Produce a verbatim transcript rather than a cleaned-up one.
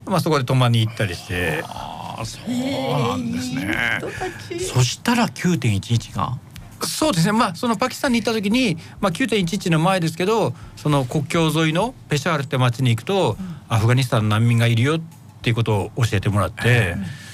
まあ、そこで泊まりに行ったりして。 ああ、そうなんですね。そしたら きゅうてんいちいち がそうですね、まあ、そのパキスタンに行った時に、まあ、きゅうてんいちいち の前ですけど、その国境沿いのペシャワルって町に行くと、うん、アフガニスタンの難民がいるよっていうことを教えてもらって、